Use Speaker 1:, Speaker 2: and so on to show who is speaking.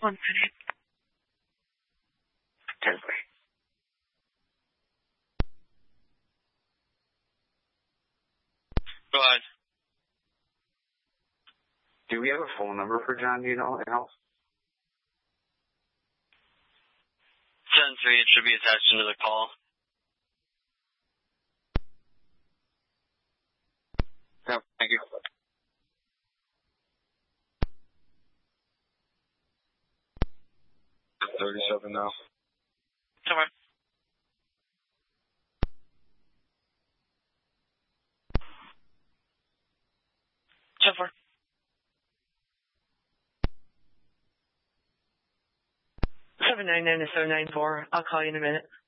Speaker 1: 1 minute. 10 3.
Speaker 2: Go ahead.
Speaker 3: Do we have a phone number for John? Do you know?
Speaker 2: 10-3, it should be attached into the call.
Speaker 3: Yeah, thank you. 37 now.
Speaker 2: Come on. So far.
Speaker 1: 799-794. I'll call you in a minute.